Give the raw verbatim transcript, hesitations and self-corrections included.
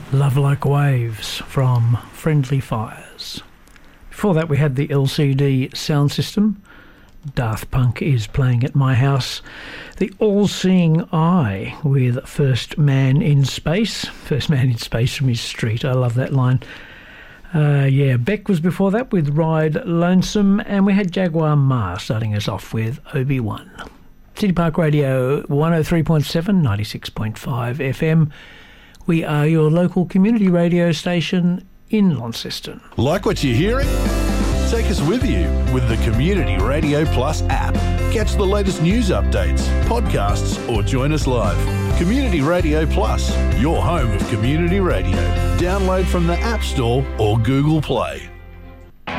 Love Like Waves from Friendly Fires. Before that we had the L C D sound system. Daft Punk is playing at my house. The All-Seeing Eye with First Man in Space. First Man in Space from his street. I love that line. Uh, yeah, Beck was before that with Ride Lonesome, and we had Jaguar Ma starting us off with Obi-Wan. City Park Radio one oh three point seven, ninety-six point five F M. We are your local community radio station in Launceston. Like what you're hearing? Take us with you with the Community Radio Plus app. Catch the latest news updates, podcasts, or join us live. Community Radio Plus, your home of community radio. Download from the App Store or Google Play.